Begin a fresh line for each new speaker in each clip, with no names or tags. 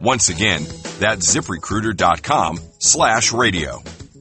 Once again, that's ZipRecruiter.com/radio.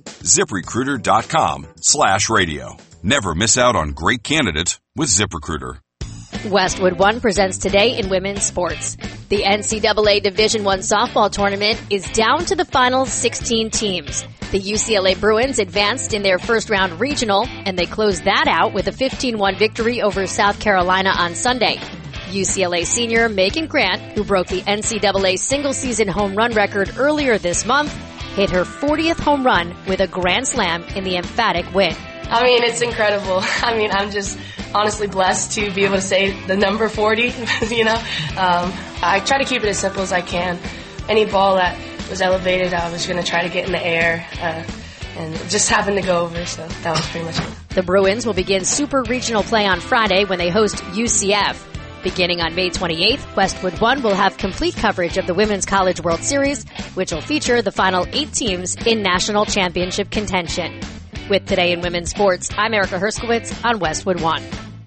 ZipRecruiter.com/radio. Never miss out on great candidates with ZipRecruiter.
Westwood One presents Today in Women's Sports. The NCAA Division I softball tournament is down to the final 16 teams. The UCLA Bruins advanced in their first-round regional, and they closed that out with a 15-1 victory over South Carolina on Sunday. UCLA senior Megan Grant, who broke the NCAA single-season home run record earlier this month, hit her 40th home run with a grand slam in the emphatic win.
I mean, it's incredible. I mean, I'm just honestly blessed to be able to say the number 40, you know. I try to keep it as simple as I can. Any ball that was elevated, I was going to try to get in the air, and it just happened to go over, so that was pretty much it.
The Bruins will begin Super Regional play on Friday when they host UCF. Beginning on May 28th, Westwood One will have complete coverage of the Women's College World Series, which will feature the final 8 teams in national championship contention. With Today in Women's Sports, I'm Erica Herskowitz on Westwood One.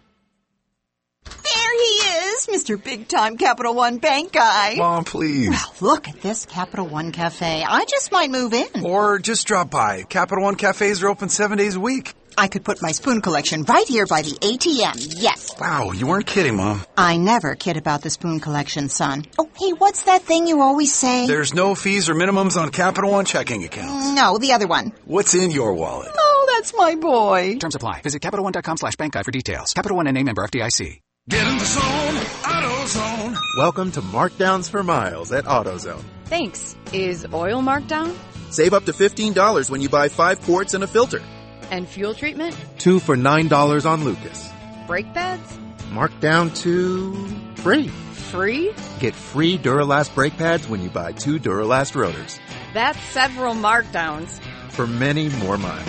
There he is, Mr. Big-Time Capital One Bank guy.
Mom, please.
Well, look at this Capital One Cafe. I just might move in.
Or just drop by. Capital One cafes are open 7 days a week.
I could put my spoon collection right here by the ATM, yes.
Wow, you weren't kidding, Mom.
I never kid about the spoon collection, son. Oh, hey, what's that thing you always say?
There's no fees or minimums on Capital One checking accounts.
No, the other one.
What's in your wallet?
Oh, that's my boy.
Terms apply. Visit CapitalOne.com/bank guide for details. Capital One NA, member FDIC.
Get in the zone, AutoZone.
Welcome to Markdowns for Miles at AutoZone.
Thanks. Is oil marked down?
Save up to $15 when you buy 5 quarts and a filter.
And fuel treatment?
2 for $9 on Lucas.
Brake pads?
Marked down to free.
Free?
Get free Duralast brake pads when you buy 2 Duralast rotors.
That's several markdowns.
For many more miles.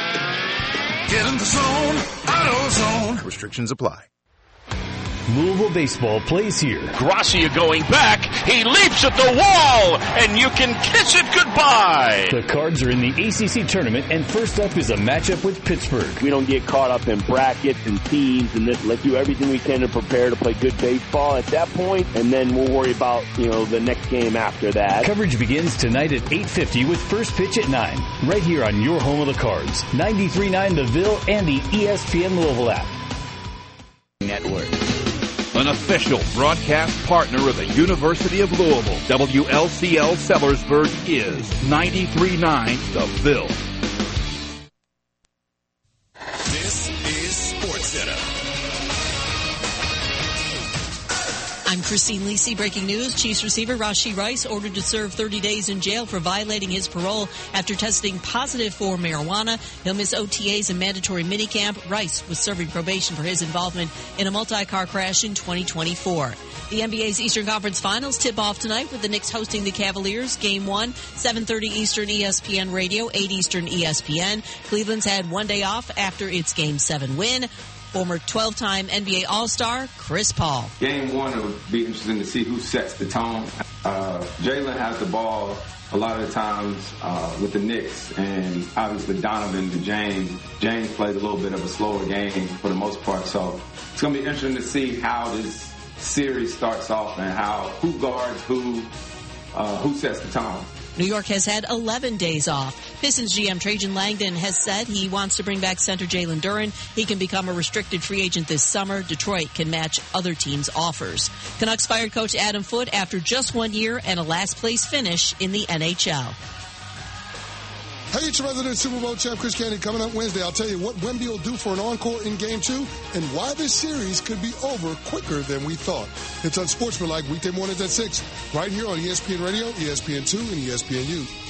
Get in the zone, AutoZone.
Restrictions apply.
Louisville baseball plays here.
Gracia going back. He leaps at the wall, and you can kiss it goodbye.
The Cards are in the ACC tournament, and first up is a matchup with Pittsburgh.
We don't get caught up in brackets and teams, and let's do everything we can to prepare to play good baseball at that point, and then we'll worry about, the next game after that.
Coverage begins tonight at 8:50 with first pitch at 9, right here on your home of the Cards, 93.9 The Ville and the ESPN Louisville app.
Network. An official broadcast partner of the University of Louisville, WLCL Sellersburg is 93.9 The Ville.
This is SportsCenter.
I'm Christine Lisi. Breaking news. Chiefs receiver Rashee Rice ordered to serve 30 days in jail for violating his parole after testing positive for marijuana. He'll miss OTAs and mandatory minicamp. Rice was serving probation for his involvement in a multi-car crash in 2024. The NBA's Eastern Conference Finals tip off tonight with the Knicks hosting the Cavaliers. Game 1, 7:30 Eastern ESPN Radio, 8 Eastern ESPN. Cleveland's had one day off after its Game 7 win. Former 12-time NBA All-Star Chris Paul.
Game 1, it would be interesting to see who sets the tone. Jalen has the ball a lot of the times with the Knicks, and obviously Donovan to James. James plays a little bit of a slower game for the most part, so it's going to be interesting to see how this series starts off and who guards who sets the tone.
New York has had 11 days off. Pistons GM Trajan Langdon has said he wants to bring back center Jalen Duren. He can become a restricted free agent this summer. Detroit can match other teams' offers. Canucks fired coach Adam Foote after just 1 year and a last-place finish in the NHL.
Hey, it's your resident Super Bowl champ, Chris Candy. Coming up Wednesday, I'll tell you what Wemby will do for an encore in Game 2 and why this series could be over quicker than we thought. It's Unsportsmanlike weekday mornings at 6, right here on ESPN Radio, ESPN2, and ESPNU.